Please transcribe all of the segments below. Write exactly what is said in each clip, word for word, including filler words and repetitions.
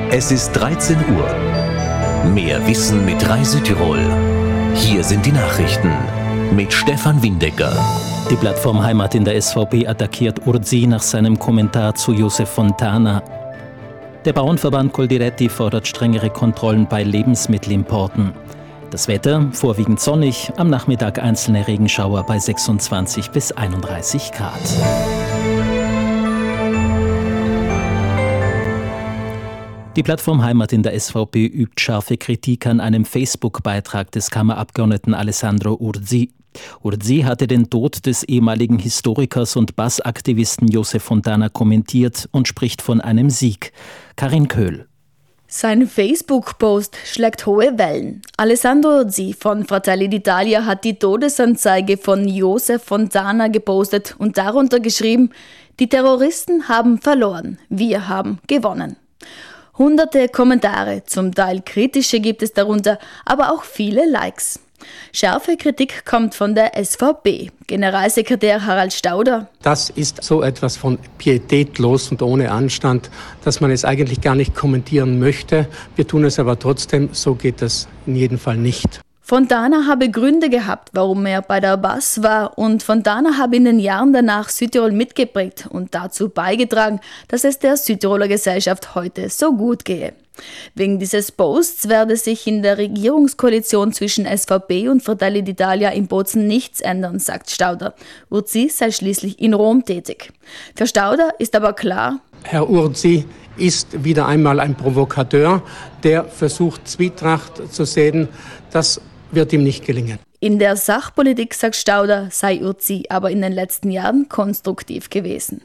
Es ist dreizehn Uhr. Mehr Wissen mit Rai Südtirol. Hier sind die Nachrichten mit Stefan Windecker. Die Plattform Heimat in der S V P attackiert Urzi nach seinem Kommentar zu Josef Fontana. Der Bauernverband Coldiretti fordert strengere Kontrollen bei Lebensmittelimporten. Das Wetter vorwiegend sonnig, am Nachmittag einzelne Regenschauer bei sechsundzwanzig bis einunddreißig Grad. Die Plattform Heimat in der S V P übt scharfe Kritik an einem Facebook-Beitrag des Kammerabgeordneten Alessandro Urzi. Urzi hatte den Tod des ehemaligen Historikers und Bassaktivisten Josef Fontana kommentiert und spricht von einem Sieg. Karin Köhl. Sein Facebook-Post schlägt hohe Wellen. Alessandro Urzi von Fratelli d'Italia hat die Todesanzeige von Josef Fontana gepostet und darunter geschrieben: Die Terroristen haben verloren, wir haben gewonnen. Hunderte Kommentare, zum Teil kritische gibt es darunter, aber auch viele Likes. Scharfe Kritik kommt von der S V P. Generalsekretär Harald Stauder. Das ist so etwas von pietätlos und ohne Anstand, dass man es eigentlich gar nicht kommentieren möchte. Wir tun es aber trotzdem, so geht das in jedem Fall nicht. Fontana habe Gründe gehabt, warum er bei der B A S war, und Fontana habe in den Jahren danach Südtirol mitgeprägt und dazu beigetragen, dass es der Südtiroler Gesellschaft heute so gut gehe. Wegen dieses Posts werde sich in der Regierungskoalition zwischen S V P und Fratelli d'Italia in Bozen nichts ändern, sagt Stauder. Urzi sei schließlich in Rom tätig. Für Stauder ist aber klar: Herr Urzi ist wieder einmal ein Provokateur, der versucht, Zwietracht zu säen. Das wird ihm nicht gelingen. In der Sachpolitik, sagt Stauder, sei Urzi aber in den letzten Jahren konstruktiv gewesen.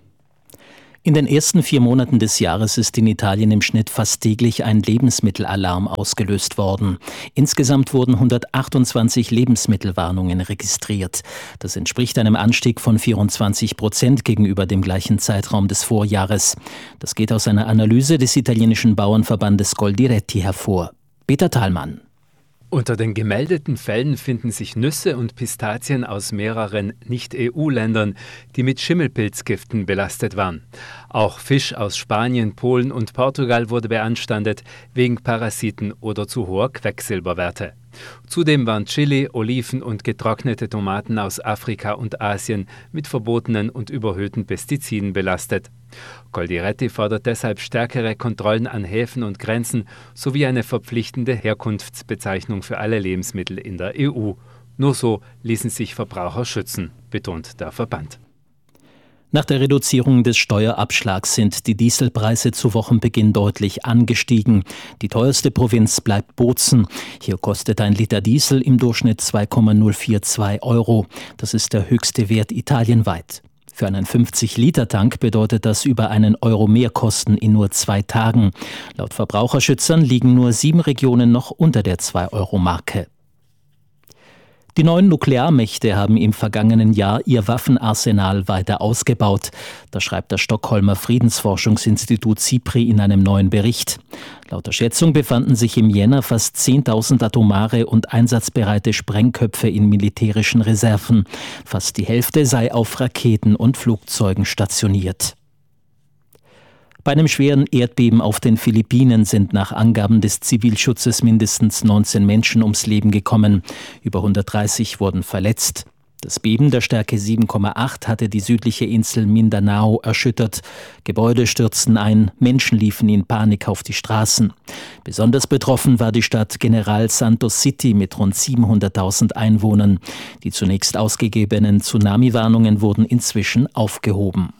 In den ersten vier Monaten des Jahres ist in Italien im Schnitt fast täglich ein Lebensmittelalarm ausgelöst worden. Insgesamt wurden hundertachtundzwanzig Lebensmittelwarnungen registriert. Das entspricht einem Anstieg von vierundzwanzig Prozent gegenüber dem gleichen Zeitraum des Vorjahres. Das geht aus einer Analyse des italienischen Bauernverbandes Coldiretti hervor. Peter Thalmann. Unter den gemeldeten Fällen finden sich Nüsse und Pistazien aus mehreren Nicht-E U-Ländern, die mit Schimmelpilzgiften belastet waren. Auch Fisch aus Spanien, Polen und Portugal wurde beanstandet, wegen Parasiten oder zu hoher Quecksilberwerte. Zudem waren Chili, Oliven und getrocknete Tomaten aus Afrika und Asien mit verbotenen und überhöhten Pestiziden belastet. Coldiretti fordert deshalb stärkere Kontrollen an Häfen und Grenzen sowie eine verpflichtende Herkunftsbezeichnung für alle Lebensmittel in der E U. Nur so ließen sich Verbraucher schützen, betont der Verband. Nach der Reduzierung des Steuerabschlags sind die Dieselpreise zu Wochenbeginn deutlich angestiegen. Die teuerste Provinz bleibt Bozen. Hier kostet ein Liter Diesel im Durchschnitt zwei Komma null vier zwei Euro. Das ist der höchste Wert italienweit. Für einen fünfzig-Liter-Tank bedeutet das über einen Euro Mehrkosten in nur zwei Tagen. Laut Verbraucherschützern liegen nur sieben Regionen noch unter der zwei Euro Marke. Die neuen Nuklearmächte haben im vergangenen Jahr ihr Waffenarsenal weiter ausgebaut. Das schreibt das Stockholmer Friedensforschungsinstitut SIPRI in einem neuen Bericht. Laut der Schätzung befanden sich im Jänner fast zehntausend atomare und einsatzbereite Sprengköpfe in militärischen Reserven. Fast die Hälfte sei auf Raketen und Flugzeugen stationiert. Bei einem schweren Erdbeben auf den Philippinen sind nach Angaben des Zivilschutzes mindestens neunzehn Menschen ums Leben gekommen. Über hundertdreißig wurden verletzt. Das Beben der Stärke sieben Komma acht hatte die südliche Insel Mindanao erschüttert. Gebäude stürzten ein, Menschen liefen in Panik auf die Straßen. Besonders betroffen war die Stadt General Santos City mit rund siebenhunderttausend Einwohnern. Die zunächst ausgegebenen Tsunami-Warnungen wurden inzwischen aufgehoben.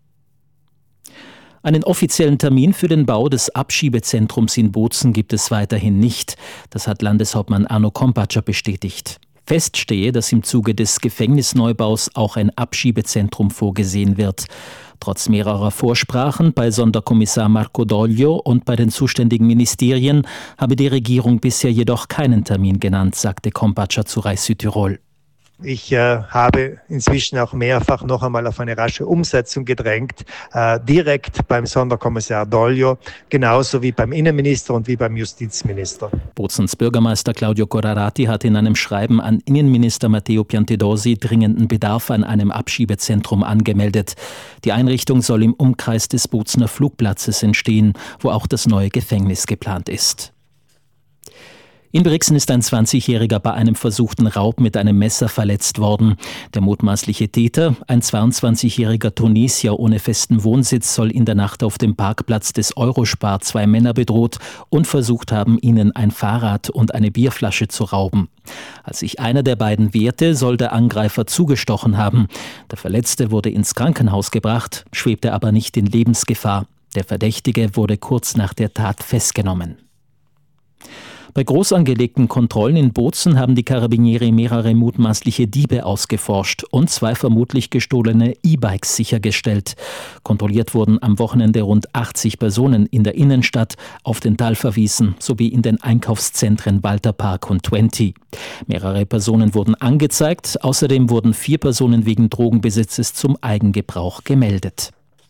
Einen offiziellen Termin für den Bau des Abschiebezentrums in Bozen gibt es weiterhin nicht. Das hat Landeshauptmann Arno Kompatscher bestätigt. Fest stehe, dass im Zuge des Gefängnisneubaus auch ein Abschiebezentrum vorgesehen wird. Trotz mehrerer Vorsprachen bei Sonderkommissar Marco Doglio und bei den zuständigen Ministerien habe die Regierung bisher jedoch keinen Termin genannt, sagte Kompatscher zu Rai Südtirol. Ich äh, habe inzwischen auch mehrfach noch einmal auf eine rasche Umsetzung gedrängt, äh, direkt beim Sonderkommissar Doglio, genauso wie beim Innenminister und wie beim Justizminister. Bozens Bürgermeister Claudio Corrarati hat in einem Schreiben an Innenminister Matteo Piantedosi dringenden Bedarf an einem Abschiebezentrum angemeldet. Die Einrichtung soll im Umkreis des Bozener Flugplatzes entstehen, wo auch das neue Gefängnis geplant ist. In Brixen ist ein zwanzigjähriger bei einem versuchten Raub mit einem Messer verletzt worden. Der mutmaßliche Täter, ein zweiundzwanzigjähriger Tunesier ohne festen Wohnsitz, soll in der Nacht auf dem Parkplatz des Eurospar zwei Männer bedroht und versucht haben, ihnen ein Fahrrad und eine Bierflasche zu rauben. Als sich einer der beiden wehrte, soll der Angreifer zugestochen haben. Der Verletzte wurde ins Krankenhaus gebracht, schwebte aber nicht in Lebensgefahr. Der Verdächtige wurde kurz nach der Tat festgenommen. Bei groß angelegten Kontrollen in Bozen haben die Karabinieri mehrere mutmaßliche Diebe ausgeforscht und zwei vermutlich gestohlene E-Bikes sichergestellt. Kontrolliert wurden am Wochenende rund achtzig Personen in der Innenstadt, auf den Talverwiesen sowie in den Einkaufszentren Walterpark und Twenty. Mehrere Personen wurden angezeigt, außerdem wurden vier Personen wegen Drogenbesitzes zum Eigengebrauch gemeldet.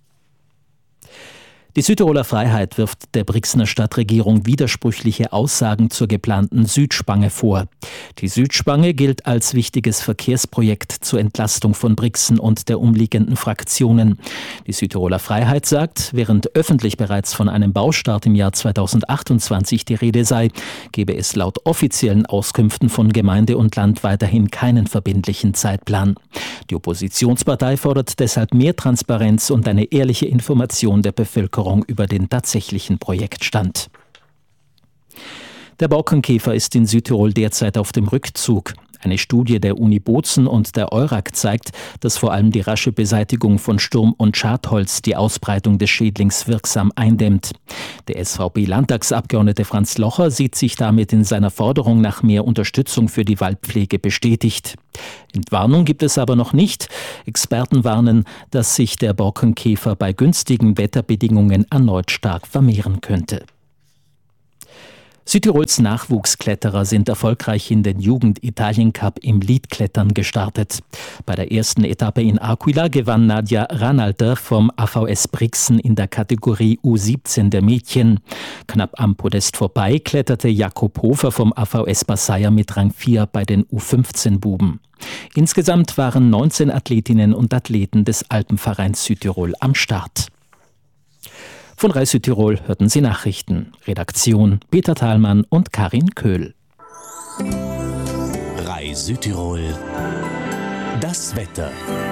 Die Südtiroler Freiheit wirft der Brixener Stadtregierung widersprüchliche Aussagen zur geplanten Südspange vor. Die Südspange gilt als wichtiges Verkehrsprojekt zur Entlastung von Brixen und der umliegenden Fraktionen. Die Südtiroler Freiheit sagt, während öffentlich bereits von einem Baustart im Jahr zweitausendachtundzwanzig die Rede sei, gebe es laut offiziellen Auskünften von Gemeinde und Land weiterhin keinen verbindlichen Zeitplan. Die Oppositionspartei fordert deshalb mehr Transparenz und eine ehrliche Information der Bevölkerung über den tatsächlichen Projektstand. Der Borkenkäfer ist in Südtirol derzeit auf dem Rückzug. Eine Studie der Uni Bozen und der EURAG zeigt, dass vor allem die rasche Beseitigung von Sturm- und Schadholz die Ausbreitung des Schädlings wirksam eindämmt. Der S V B-Landtagsabgeordnete Franz Locher sieht sich damit in seiner Forderung nach mehr Unterstützung für die Waldpflege bestätigt. Entwarnung gibt es aber noch nicht. Experten warnen, dass sich der Borkenkäfer bei günstigen Wetterbedingungen erneut stark vermehren könnte. Südtirols Nachwuchskletterer sind erfolgreich in den Jugend-Italien-Cup im Leadklettern gestartet. Bei der ersten Etappe in Aquila gewann Nadja Ranalter vom A V S Brixen in der Kategorie U siebzehn der Mädchen. Knapp am Podest vorbei kletterte Jakob Hofer vom A V S Basaya mit Rang vier bei den U fünfzehn Buben. Insgesamt waren neunzehn Athletinnen und Athleten des Alpenvereins Südtirol am Start. Von Rai Südtirol hörten Sie Nachrichten. Redaktion Peter Thalmann und Karin Köhl. Rai Südtirol. Das Wetter.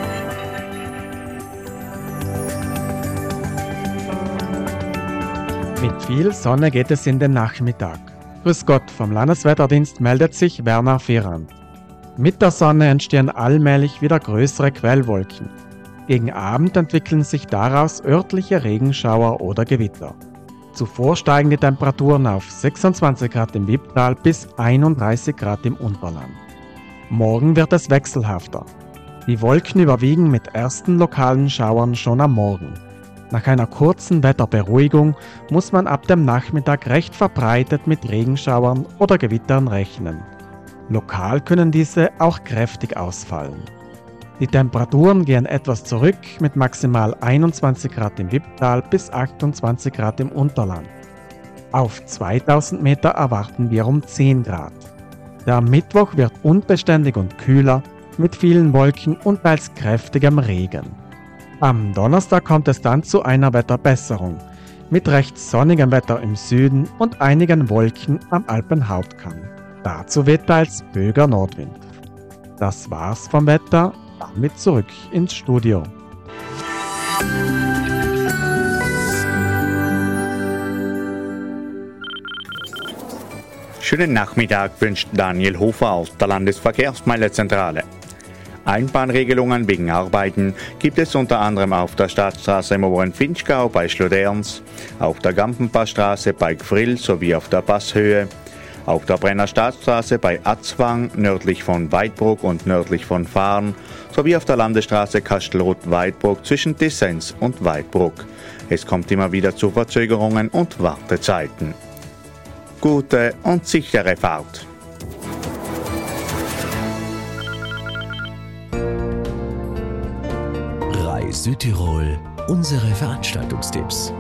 Mit viel Sonne geht es in den Nachmittag. Grüß Gott, vom Landeswetterdienst meldet sich Werner Ferrand. Mit der Sonne entstehen allmählich wieder größere Quellwolken. Gegen Abend entwickeln sich daraus örtliche Regenschauer oder Gewitter. Zuvor steigen die Temperaturen auf sechsundzwanzig Grad im Wipptal bis einunddreißig Grad im Unterland. Morgen wird es wechselhafter. Die Wolken überwiegen mit ersten lokalen Schauern schon am Morgen. Nach einer kurzen Wetterberuhigung muss man ab dem Nachmittag recht verbreitet mit Regenschauern oder Gewittern rechnen. Lokal können diese auch kräftig ausfallen. Die Temperaturen gehen etwas zurück mit maximal einundzwanzig Grad im Wipptal bis achtundzwanzig Grad im Unterland. Auf zweitausend Meter erwarten wir um zehn Grad. Der Mittwoch wird unbeständig und kühler mit vielen Wolken und teils kräftigem Regen. Am Donnerstag kommt es dann zu einer Wetterbesserung mit recht sonnigem Wetter im Süden und einigen Wolken am Alpenhauptkamm. Dazu weht teils böiger Nordwind. Das war's vom Wetter. Damit zurück ins Studio. Schönen Nachmittag wünscht Daniel Hofer aus der Landesverkehrsmeldezentrale. Einbahnregelungen wegen Arbeiten gibt es unter anderem auf der Stadtstraße im oberen Finchgau bei Schloderns, auf der Gampenpassstraße bei Gfrill sowie auf der Passhöhe, auf der Brenner Staatsstraße bei Atzwang nördlich von Weidbruck und nördlich von Fahren sowie auf der Landesstraße Kastelruth-Weidbruck zwischen Dissens und Weidbruck. Es kommt immer wieder zu Verzögerungen und Wartezeiten. Gute und sichere Fahrt. Bei Südtirol unsere Veranstaltungstipps.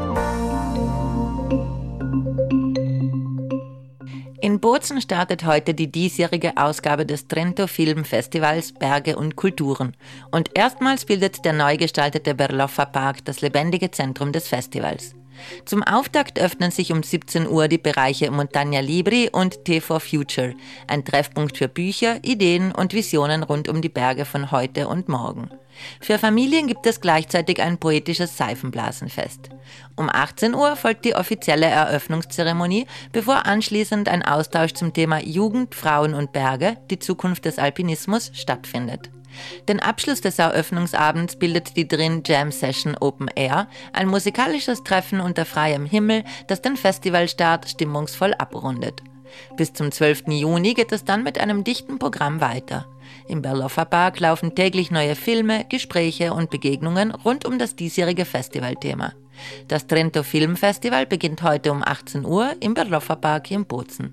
In Bozen startet heute die diesjährige Ausgabe des Trento Film Festivals Berge und Kulturen. Und erstmals bildet der neu gestaltete Berloffa Park das lebendige Zentrum des Festivals. Zum Auftakt öffnen sich um siebzehn Uhr die Bereiche Montagna Libri und T for Future, ein Treffpunkt für Bücher, Ideen und Visionen rund um die Berge von heute und morgen. Für Familien gibt es gleichzeitig ein poetisches Seifenblasenfest. Um achtzehn Uhr folgt die offizielle Eröffnungszeremonie, bevor anschließend ein Austausch zum Thema Jugend, Frauen und Berge, die Zukunft des Alpinismus, stattfindet. Den Abschluss des Eröffnungsabends bildet die Drin Jam Session Open Air, ein musikalisches Treffen unter freiem Himmel, das den Festivalstart stimmungsvoll abrundet. Bis zum zwölften Juni geht es dann mit einem dichten Programm weiter. Im Berloffa Park laufen täglich neue Filme, Gespräche und Begegnungen rund um das diesjährige Festivalthema. Das Trento Film Festival beginnt heute um achtzehn Uhr im Berloffa Park in Bozen.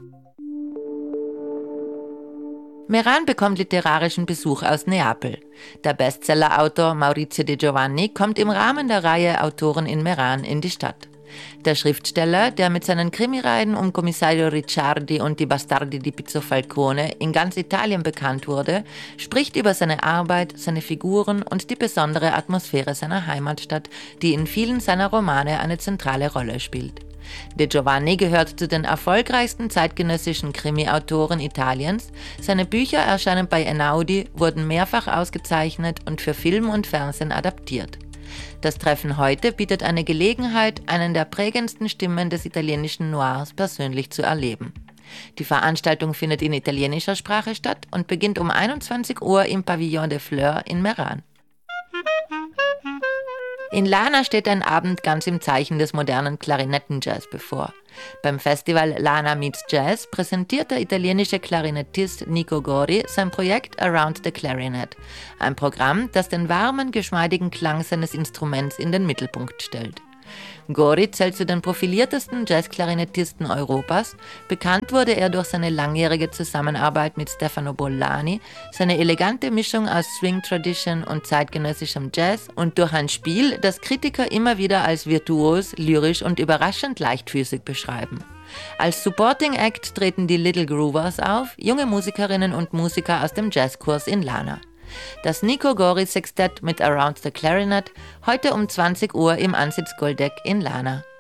Meran bekommt literarischen Besuch aus Neapel. Der Bestsellerautor Maurizio De Giovanni kommt im Rahmen der Reihe Autoren in Meran in die Stadt. Der Schriftsteller, der mit seinen Krimireihen um Commissario Ricciardi und die Bastardi di Pizzo Falcone in ganz Italien bekannt wurde, spricht über seine Arbeit, seine Figuren und die besondere Atmosphäre seiner Heimatstadt, die in vielen seiner Romane eine zentrale Rolle spielt. De Giovanni gehört zu den erfolgreichsten zeitgenössischen Krimi-Autoren Italiens. Seine Bücher erscheinen bei Einaudi, wurden mehrfach ausgezeichnet und für Film und Fernsehen adaptiert. Das Treffen heute bietet eine Gelegenheit, einen der prägendsten Stimmen des italienischen Noirs persönlich zu erleben. Die Veranstaltung findet in italienischer Sprache statt und beginnt um einundzwanzig Uhr im Pavillon des Fleurs in Meran. In Lana steht ein Abend ganz im Zeichen des modernen Klarinettenjazz bevor. Beim Festival Lana Meets Jazz präsentiert der italienische Klarinettist Nico Gori sein Projekt Around the Clarinet, ein Programm, das den warmen, geschmeidigen Klang seines Instruments in den Mittelpunkt stellt. Gori zählt zu den profiliertesten Jazzklarinettisten Europas. Bekannt wurde er durch seine langjährige Zusammenarbeit mit Stefano Bollani, seine elegante Mischung aus Swing Tradition und zeitgenössischem Jazz und durch ein Spiel, das Kritiker immer wieder als virtuos, lyrisch und überraschend leichtfüßig beschreiben. Als Supporting Act treten die Little Groovers auf, junge Musikerinnen und Musiker aus dem Jazzkurs in Lana. Das Nico Gori Sextett mit Around the Clarinet, heute um zwanzig Uhr im Ansitz Goldeck in Lana.